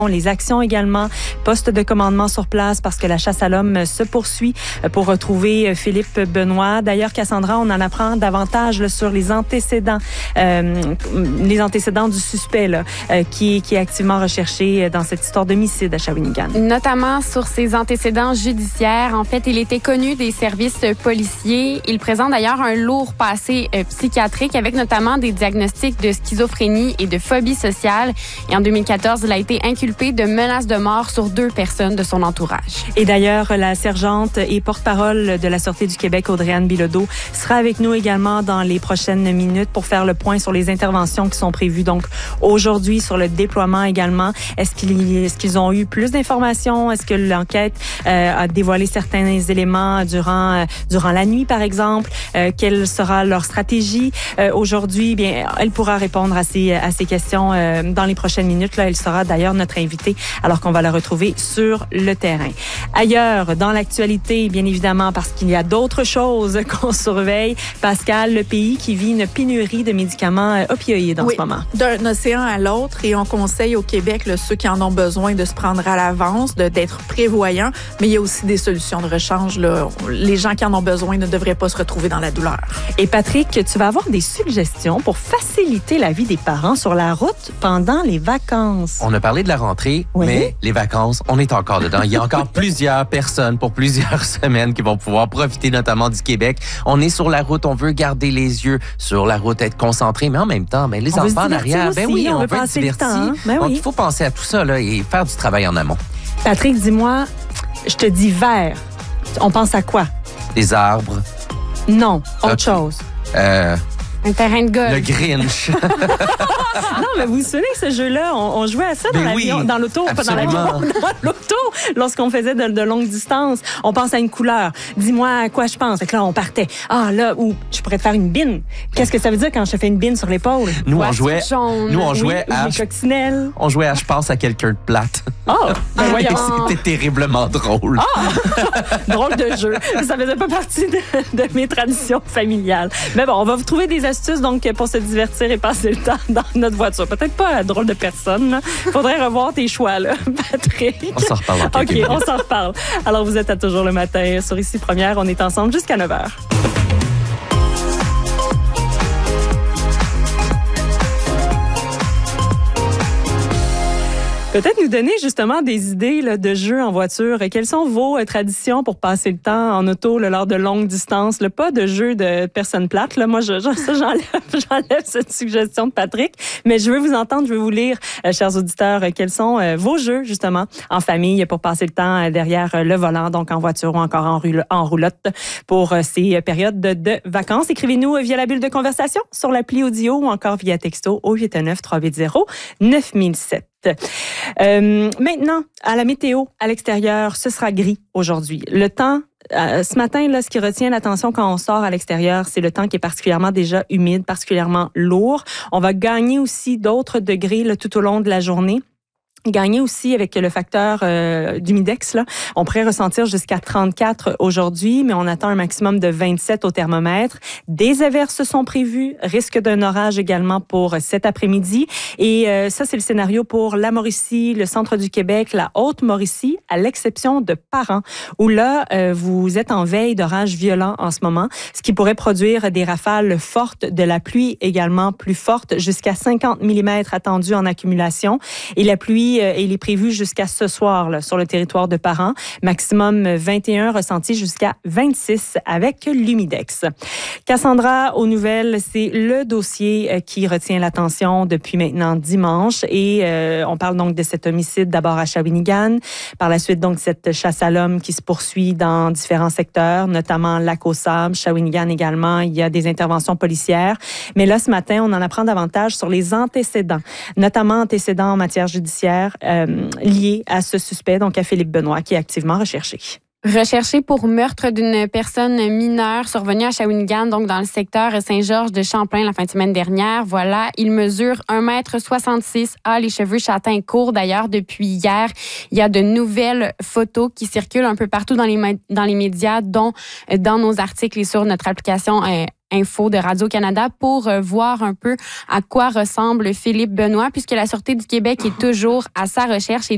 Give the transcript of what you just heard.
Les actions également, poste de commandement sur place parce que la chasse à l'homme se poursuit pour retrouver Philippe Benoît. D'ailleurs, Cassandra, on en apprend davantage là, sur les antécédents du suspect là, qui est activement recherché dans cette histoire d'homicide à Shawinigan. Notamment sur ses antécédents judiciaires. En fait, il était connu des services policiers. Il présente d'ailleurs un lourd passé psychiatrique avec notamment des diagnostics de schizophrénie et de phobie sociale. Et en 2014, il a été inculpé de menaces de mort sur 2 personnes de son entourage. Et d'ailleurs, la sergente et porte-parole de la Sûreté du Québec, Audrey-Anne Bilodeau, sera avec nous également dans les prochaines minutes pour faire le point sur les interventions qui sont prévues. Donc, aujourd'hui, sur le déploiement également, est-ce qu'ils ont eu plus d'informations? Est-ce que l'enquête a dévoilé certains éléments durant la nuit, par exemple? Quelle sera leur stratégie? Aujourd'hui, bien, elle pourra répondre à ces questions dans les prochaines minutes. Là, elle sera d'ailleurs notre invitée, alors qu'on va la retrouver sur le terrain. Ailleurs, dans l'actualité, bien évidemment, parce qu'il y a d'autres choses qu'on surveille, Pascal, le pays qui vit une pénurie de médicaments opioïdes en ce moment. D'un océan à l'autre, et on conseille au Québec, là, ceux qui en ont besoin, de se prendre à l'avance, d'être prévoyants, mais il y a aussi des solutions de rechange. Là. Les gens qui en ont besoin ne devraient pas se retrouver dans la douleur. Et Patrick, tu vas avoir des suggestions pour faciliter la vie des parents sur la route pendant les vacances. On a parlé de la rentrée, mais les vacances, on est encore dedans. Il y a encore plusieurs personnes pour plusieurs semaines qui vont pouvoir profiter notamment du Québec. On est sur la route, on veut garder les yeux sur la route, être concentré, mais en même temps, les enfants en arrière, aussi, on veut être divertis. Hein? Donc, il faut penser à tout ça là, et faire du travail en amont. Patrick, dis-moi, je te dis vert. On pense à quoi? Des arbres. Non, autre chose. Un terrain de golf. Le Grinch. Non, mais vous vous souvenez que ce jeu-là, on jouait à ça dans l'avion, dans l'auto, pas dans l'avion, dans l'auto, lorsqu'on faisait de longues distances. On pense à une couleur. Dis-moi à quoi je pense. Fait que là, on partait. Ah, là, où je pourrais te faire une bine. Qu'est-ce que ça veut dire quand je te fais une bine sur l'épaule? Nous, on jouait à... Les coccinelles. On jouait à « Je pense à quelqu'un de plate ». Oh, ben voyons. C'était terriblement drôle. Drôle de jeu. Ça faisait pas partie de mes traditions familiales. Mais bon, on va vous trouver des astuces donc pour se divertir et passer le temps dans notre voiture. Peut-être pas drôle de personne. Il faudrait revoir tes choix, là, Patrick. On s'en reparle dans quelques minutes. OK, on s'en reparle. Alors, vous êtes à Toujours le matin sur Ici Première. On est ensemble jusqu'à 9h. Peut-être nous donner justement des idées là, de jeux en voiture. Quelles sont vos traditions pour passer le temps en auto là, lors de longues distances? Pas de jeux de personnes plates. Là. Moi, j'enlève cette suggestion de Patrick. Mais je veux vous entendre, je veux vous lire, chers auditeurs, quels sont vos jeux justement en famille pour passer le temps derrière le volant, donc en voiture ou encore en roulotte pour ces périodes de vacances. Écrivez-nous via la bulle de conversation sur l'appli audio ou encore via texto au 819-380-9007. Maintenant, à la météo, à l'extérieur, ce sera gris aujourd'hui. Le temps, ce matin, là, ce qui retient l'attention quand on sort à l'extérieur, c'est le temps qui est particulièrement déjà humide, particulièrement lourd. On va gagner aussi d'autres degrés là, tout au long de la journée. Gagner aussi avec le facteur d'humidex. Là. On pourrait ressentir jusqu'à 34 aujourd'hui, mais on attend un maximum de 27 au thermomètre. Des averses sont prévues, risque d'un orage également pour cet après-midi. Et ça, c'est le scénario pour la Mauricie, le centre du Québec, la Haute-Mauricie, à l'exception de Parent, où là, vous êtes en veille d'orage violent en ce moment, ce qui pourrait produire des rafales fortes, de la pluie également plus forte, jusqu'à 50 mm attendus en accumulation. Et la pluie il est prévu jusqu'à ce soir là, sur le territoire de Parent. Maximum 21 ressenti jusqu'à 26 avec l'humidex. Cassandra, aux nouvelles, c'est le dossier qui retient l'attention depuis maintenant dimanche. Et on parle donc de cet homicide d'abord à Shawinigan. Par la suite, donc, cette chasse à l'homme qui se poursuit dans différents secteurs, notamment Lac-aux-Sables, Shawinigan également. Il y a des interventions policières. Mais là, ce matin, on en apprend davantage sur les antécédents, notamment antécédents en matière judiciaire liés à ce suspect, donc à Philippe Benoît, qui est activement recherché. Recherché pour meurtre d'une personne mineure survenue à Shawinigan, donc dans le secteur Saint-Georges de Champlain la fin de semaine dernière. Voilà, il mesure 1,66 m, a les cheveux châtains courts. D'ailleurs, depuis hier, il y a de nouvelles photos qui circulent un peu partout dans les médias, dont dans nos articles et sur notre application Info de Radio-Canada pour voir un peu à quoi ressemble Philippe Benoît, puisque la Sûreté du Québec est toujours à sa recherche et